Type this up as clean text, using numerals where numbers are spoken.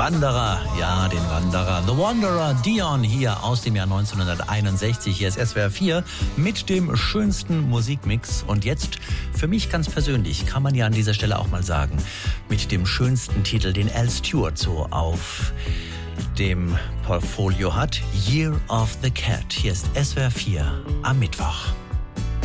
Wanderer, ja, den Wanderer. The Wanderer, Dion hier aus dem Jahr 1961. Hier ist SWR 4 mit dem schönsten Musikmix. Und jetzt, für mich ganz persönlich, kann man ja an dieser Stelle auch mal sagen, mit dem schönsten Titel, den Al Stewart so auf dem Portfolio hat. Year of the Cat. Hier ist SWR 4 am Mittwoch.